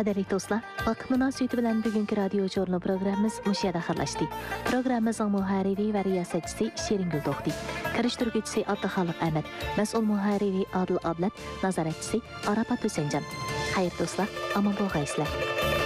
Qadirli do'stlar, vaqt munosabati bilan bugungi radio jurnal programmamiz mush yerda xayrlashdi. Programmamizning muharriri va riyosatchisi Sheriнгul To'xti, kirishtiruvchisi Abduxoliq Ahmad, mas'ul muharriri Adil Ablat, nazoratchisi Arafat Husaynjon. Xayr do'stlar, omon bo'lgaysizlar.